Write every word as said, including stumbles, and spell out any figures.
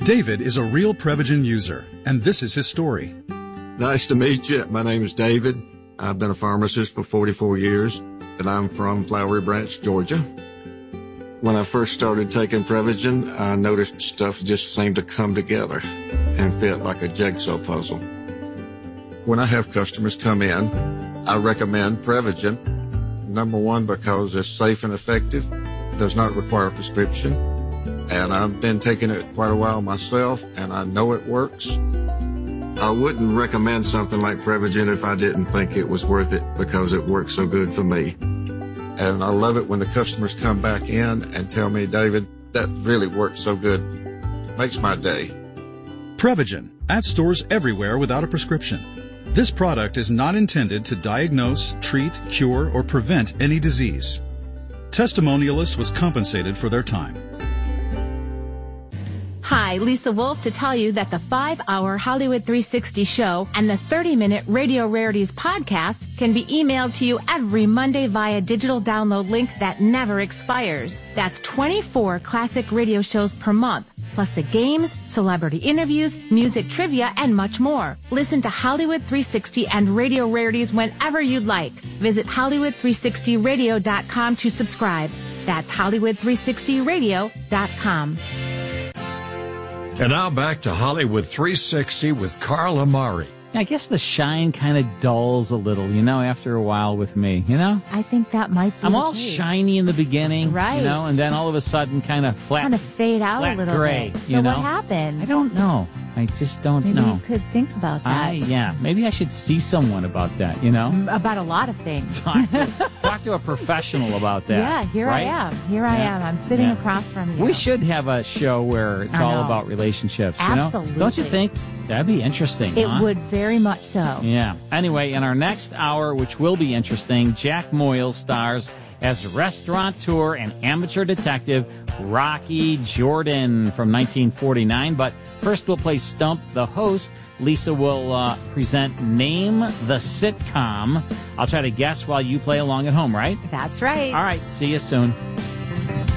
David is a real Prevagen user, and this is his story. Nice to meet you. My name is David. I've been a pharmacist for forty-four years, and I'm from Flowery Branch, Georgia. When I first started taking Prevagen, I noticed stuff just seemed to come together and fit like a jigsaw puzzle. When I have customers come in, I recommend Prevagen. Number one, because it's safe and effective, does not require a prescription, and I've been taking it quite a while myself, and I know it works. I wouldn't recommend something like Prevagen if I didn't think it was worth it because it works so good for me. And I love it when the customers come back in and tell me, David, that really worked so good. Makes my day. Prevagen, at stores everywhere without a prescription. This product is not intended to diagnose, treat, cure, or prevent any disease. Testimonialist was compensated for their time. Hi, Lisa Wolf to tell you that the five-hour Hollywood three sixty show and the thirty-minute Radio Rarities podcast can be emailed to you every Monday via digital download link that never expires. That's twenty-four classic radio shows per month, plus the games, celebrity interviews, music trivia, and much more. Listen to Hollywood three sixty and Radio Rarities whenever you'd like. Visit Hollywood three sixty radio dot com to subscribe. That's Hollywood three sixty radio dot com. And now back to Hollywood three sixty with Carl Amari. I guess the shine kind of dulls a little, you know, after a while with me, you know? I think that might be I'm the all case. shiny in the beginning, Right. you know, and then all of a sudden kind of flat. Kind of fade out flat a little gray, bit. So you know? what happened? I don't know. I just don't Maybe know. you could think about that. I, yeah, maybe I should see someone about that, you know? About a lot of things. Talk to, talk to a professional about that. Yeah, here right? I am. Here I Yeah. am. I'm sitting Yeah. across from you. We should have a show where it's I all know. about relationships, you Absolutely. know? Don't you think? That'd be interesting, It huh? would very much so. Yeah. Anyway, in our next hour, which will be interesting, Jack Moyle stars as restaurateur and amateur detective Rocky Jordan from nineteen forty-nine. But first we'll play Stump the Host. Lisa will uh, present Name the Sitcom. I'll try to guess while you play along at home, right? That's right. All right. See you soon.